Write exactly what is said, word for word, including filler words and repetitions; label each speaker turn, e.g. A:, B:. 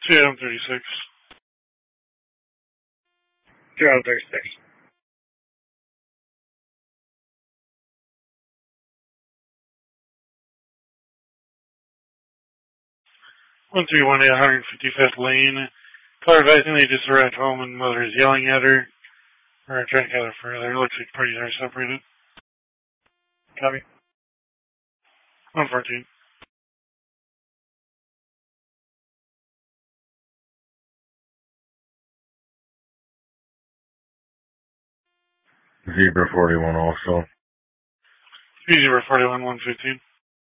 A: two Adam thirty-six.
B: two Adam thirty-six.
A: one three one eight, one fifty-fifth Lane. Caller advising they just arrived home and mother is yelling at her. We're trying to get her further. It looks like parties are separated.
B: Copy.
A: one fourteen.
C: Zebra forty-one also.
A: Zebra forty-one, one fifteen.